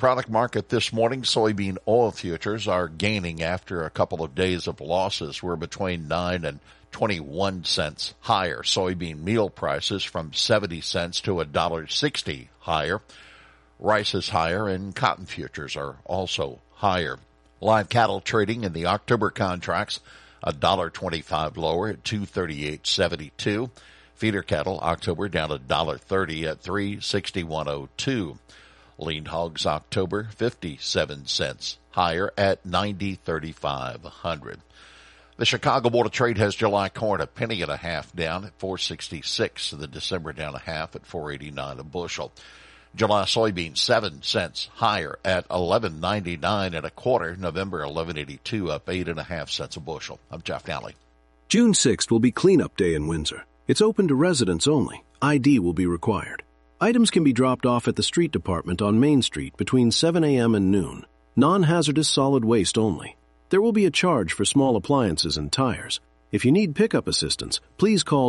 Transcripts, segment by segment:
product market this morning, soybean oil futures are gaining after a couple of days of losses. We're between 9 and 21 cents higher. Soybean meal prices from 70 cents to $1.60 higher. Rice is higher and cotton futures are also higher. Live cattle trading in the October contracts, $1.25 lower at $238.72. Feeder cattle October down $1.30 at $361.02. Lean hogs October 57 cents higher at $90.35. The Chicago Board of Trade has July corn a penny and a half down at $4.66. The December down a half at $4.89 a bushel. July soybeans 7 cents higher at $11.99 and a quarter. November $11.82 up 8.5 cents a bushel. I'm Jeff Nally. June 6th will be cleanup day in Windsor. It's open to residents only. ID will be required. Items can be dropped off at the street department on Main Street between 7 a.m. and noon. Non-hazardous solid waste only. There will be a charge for small appliances and tires. If you need pickup assistance, please call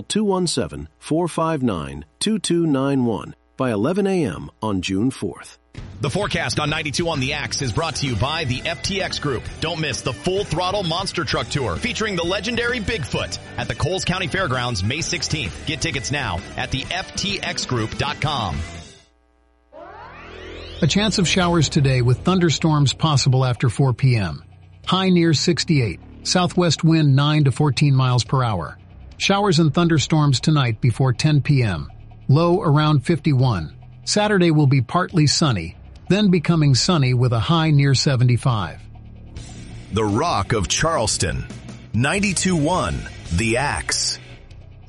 217-459-2291 by 11 a.m. on June 4th. The forecast on 92 on the Axe is brought to you by the FTX Group. Don't miss the Full Throttle Monster Truck Tour featuring the legendary Bigfoot at the Coles County Fairgrounds May 16th. Get tickets now at the ftxgroup.com. A chance of showers today with thunderstorms possible after 4 p.m. High near 68. Southwest wind 9 to 14 miles per hour. Showers and thunderstorms tonight before 10 p.m. Low around 51. Saturday will be partly sunny, then becoming sunny with a high near 75. The Rock of Charleston. 92.1 The Axe.